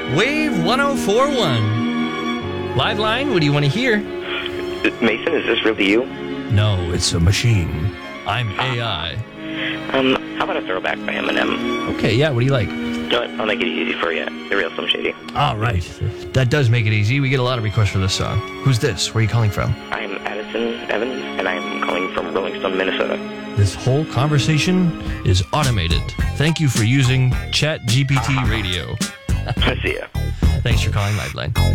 Wave 1041. Live line, what do you want to hear? Mason, is this really you? No, it's a machine. I'm AI. How about a throwback by Eminem? Okay, yeah, what do you like? You know what? I'll make it easy for you. The real Slim Shady. All right. That does make it easy. We get a lot of requests for this song. Who's this? Where are you calling from? I'm Addison Evans, and I'm calling from Rolling Stone, Minnesota. This whole conversation is automated. Thank you for using ChatGPT Radio. See ya. Thanks for calling Liveline.